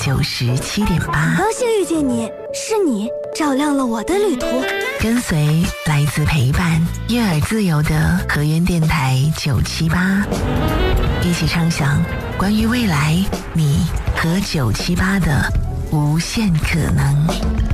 97.8， 高兴遇见你，是你照亮了我的旅途。 跟随来自陪伴、悦耳自由的河源电台978，一起畅想关于未来你和978的无限可能。